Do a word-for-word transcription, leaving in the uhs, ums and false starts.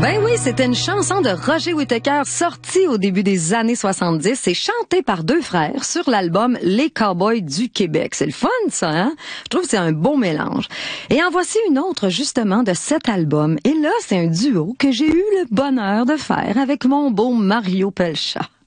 Ben oui, c'était une chanson de Roger Whittaker sortie au début des années soixante-dix et chantée par deux frères sur l'album Les Cowboys du Québec. C'est le fun, ça, hein? Je trouve que c'est un beau mélange. Et en voici une autre, justement, de cet album. Et là, c'est un duo que j'ai eu le bonheur de faire avec mon beau Mario Pelchat.